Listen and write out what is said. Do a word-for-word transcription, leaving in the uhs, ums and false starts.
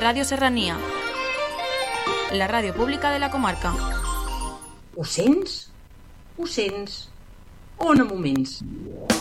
Ràdio Serrania, la ràdio pública de la comarca. Ho sents? Ho sents? O no moments?